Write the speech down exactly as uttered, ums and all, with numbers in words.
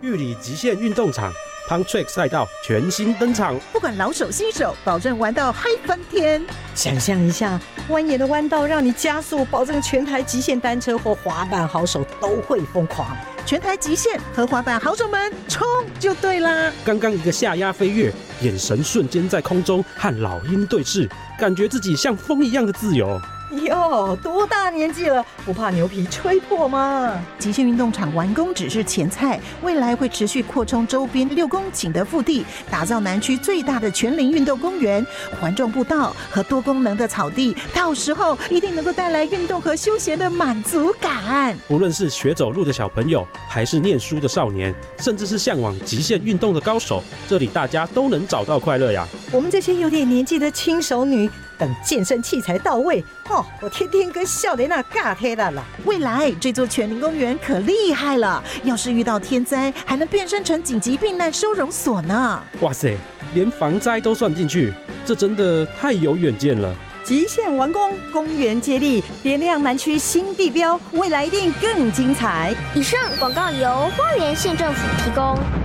玉里极限运动场 Pump-Track 赛道全新登场， 不管老手新手，保证玩到嗨翻天。 想象一下，蜿蜒的弯道让你加速，保证全台极限单车或滑板好手都会疯狂。 全台极限和滑板好手们冲就对啦！ 刚刚一个下压飞跃，眼神瞬间在空中和老鹰对视，感觉自己像风一样的自由。 哟，多大年纪了，不怕牛皮吹破吗？ 极限运动场完工只是前菜，未来会持续扩充周边六公顷的腹地，打造南区最大的全龄运动公园、环状步道和多功能的草地。到时候一定能够带来运动和休闲的满足感。 无论是学走路的小朋友，还是念书的少年，甚至是向往极限运动的高手，这里大家都能找到快乐呀。 我们这些有点年纪的轻熟女，等健身器材到位，哦，我天天跟少年那尬贴了啦。 未来这座全龄公园可厉害了，要是遇到天灾，还能变身成紧急避难收容所呢。 哇塞，连防灾都算进去，这真的太有远见了。 极限完工，公园接力，点亮南区新地标，未来一定更精彩。 以上广告由花莲县政府提供。